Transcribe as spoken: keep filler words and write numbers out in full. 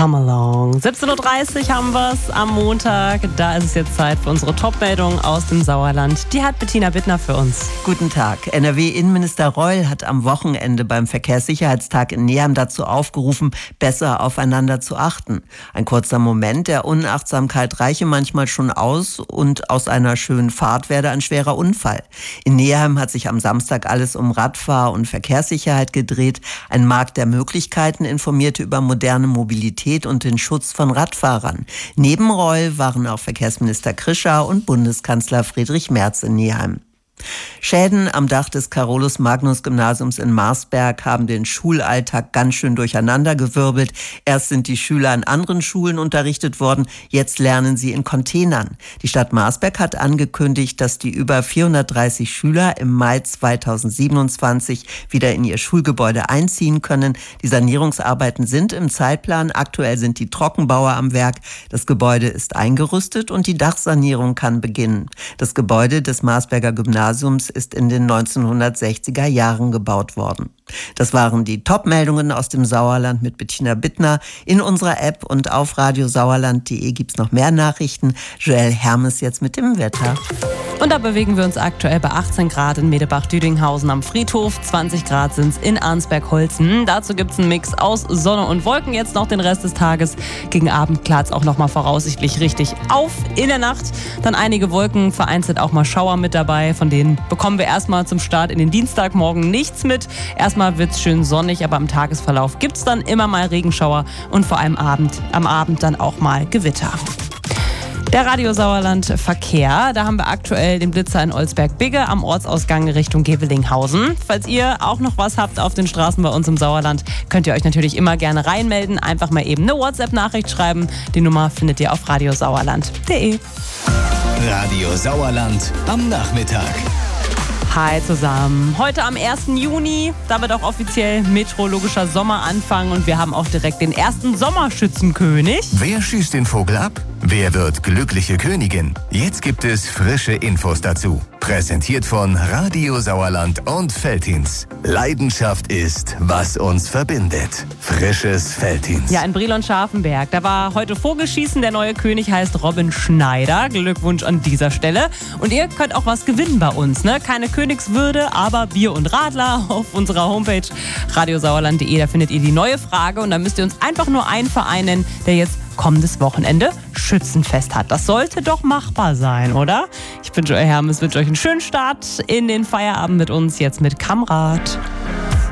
Come Along. siebzehn Uhr dreißig haben wir es am Montag. Da ist es jetzt Zeit für unsere Top-Meldung aus dem Sauerland. Die hat Bettina Bittner für uns. Guten Tag. N R W-Innenminister Reul hat am Wochenende beim Verkehrssicherheitstag in Neheim dazu aufgerufen, besser aufeinander zu achten. Ein kurzer Moment der Unachtsamkeit reiche manchmal schon aus und aus einer schönen Fahrt werde ein schwerer Unfall. In Neheim hat sich am Samstag alles um Radfahr- und Verkehrssicherheit gedreht. Ein Markt der Möglichkeiten informierte über moderne Mobilität und den Schutz von Radfahrern. Neben Reul waren auch Verkehrsminister Krischer und Bundeskanzler Friedrich Merz in Neheim. Schäden am Dach des Carolus-Magnus-Gymnasiums in Marsberg haben den Schulalltag ganz schön durcheinandergewirbelt. Erst sind die Schüler an anderen Schulen unterrichtet worden, jetzt lernen sie in Containern. Die Stadt Marsberg hat angekündigt, dass die über vierhundertdreißig Schüler im Mai zweitausendsiebenundzwanzig wieder in ihr Schulgebäude einziehen können. Die Sanierungsarbeiten sind im Zeitplan. Aktuell sind die Trockenbauer am Werk. Das Gebäude ist eingerüstet und die Dachsanierung kann beginnen. Das Gebäude des Marsberger Gymnasiums ist in den neunzehnhundertsechziger Jahren gebaut worden. Das waren die Top-Meldungen aus dem Sauerland mit Bettina Bittner. In unserer App und auf radiosauerland punkt de gibt's noch mehr Nachrichten. Joel Hermes jetzt mit dem Wetter. Und da bewegen wir uns aktuell bei achtzehn Grad in Medebach-Düdinghausen am Friedhof. zwanzig Grad sind es in Arnsberg-Holzen. Dazu gibt es einen Mix aus Sonne und Wolken jetzt noch den Rest des Tages. Gegen Abend klart es auch noch mal voraussichtlich richtig auf. In der Nacht dann einige Wolken, vereinzelt auch mal Schauer mit dabei. Von denen bekommen wir erstmal zum Start in den Dienstagmorgen nichts mit. Erstmal wird es schön sonnig, aber im Tagesverlauf gibt es dann immer mal Regenschauer und vor allem Abend, am Abend dann auch mal Gewitter. Der Radio Sauerland Verkehr, da haben wir aktuell den Blitzer in Olsberg-Bigge am Ortsausgang Richtung Gevelinghausen. Falls ihr auch noch was habt auf den Straßen bei uns im Sauerland, könnt ihr euch natürlich immer gerne reinmelden. Einfach mal eben eine WhatsApp-Nachricht schreiben. Die Nummer findet ihr auf radiosauerland punkt de. Radio Sauerland am Nachmittag. Hi zusammen. Heute am ersten Juni, da wird auch offiziell meteorologischer Sommer anfangen und wir haben auch direkt den ersten Sommerschützenkönig. Wer schießt den Vogel ab? Wer wird glückliche Königin? Jetzt gibt es frische Infos dazu. Präsentiert von Radio Sauerland und Veltins. Leidenschaft ist, was uns verbindet. Frisches Veltins. Ja, in Brilon-Scharfenberg, da war heute Vogelschießen. Der neue König heißt Robin Schneider. Glückwunsch an dieser Stelle. Und ihr könnt auch was gewinnen bei uns, ne? Keine Königswürde, aber Bier und Radler auf unserer Homepage radiosauerland punkt de. Da findet ihr die neue Frage und da müsst ihr uns einfach nur einen Verein nennen, der jetzt kommendes Wochenende Schützenfest hat. Das sollte doch machbar sein, oder? Ich bin Joel Hermes, wünsche euch einen schönen Start in den Feierabend mit uns, jetzt mit Kamrat.